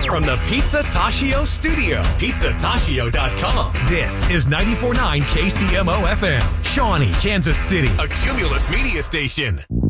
From the Pizza Tashio studio, pizzatashio.com. This is 94.9 KCMO FM, Shawnee, Kansas City, a Cumulus media station.